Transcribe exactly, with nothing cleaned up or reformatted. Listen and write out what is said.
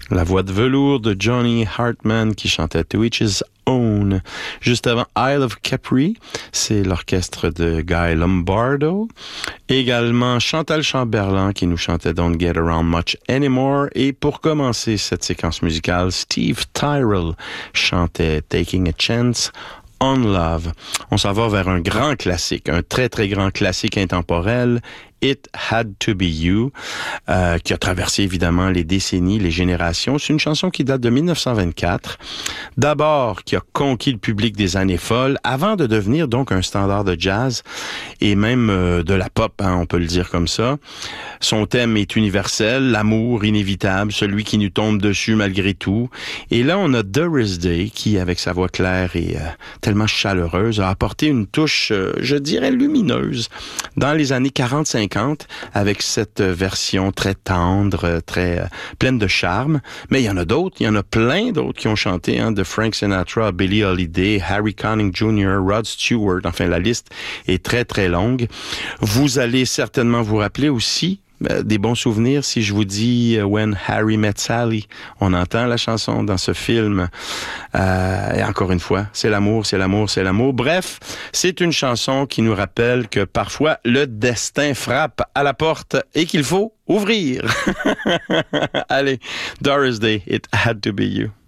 La voix de velours de Johnny Hartman qui chantait To Each His Own. Juste avant, Isle of Capri, c'est l'orchestre de Guy Lombardo. Également, Chantal Chamberlain qui nous chantait Don't Get Around Much Anymore. Et pour commencer cette séquence musicale, Steve Tyrell chantait Taking a Chance on Love. On s'en va vers un grand classique, un très très grand classique intemporel, It Had to Be You, euh, qui a traversé évidemment les décennies, les générations. C'est une chanson qui date de dix-neuf cent vingt-quatre. D'abord, qui a conquis le public des années folles, avant de devenir donc un standard de jazz et même euh, de la pop, hein, on peut le dire comme ça. Son thème est universel, l'amour inévitable, celui qui nous tombe dessus malgré tout. Et là, on a Doris Day qui, avec sa voix claire et euh, tellement chaleureuse, a apporté une touche, euh, je dirais, lumineuse dans les années quarante cinquante avec cette version très tendre, très euh, pleine de charme. Mais il y en a d'autres, il y en a plein d'autres qui ont chanté, hein, de Frank Sinatra à Billie Holiday, Harry Connick junior, Rod Stewart. Enfin, la liste est très, très longue. Vous allez certainement vous rappeler aussi des bons souvenirs si je vous dis When Harry Met Sally. On entend la chanson dans ce film. Euh, et encore une fois, c'est l'amour, c'est l'amour, c'est l'amour. Bref, c'est une chanson qui nous rappelle que parfois le destin frappe à la porte et qu'il faut ouvrir. Allez, Doris Day, It Had to Be You.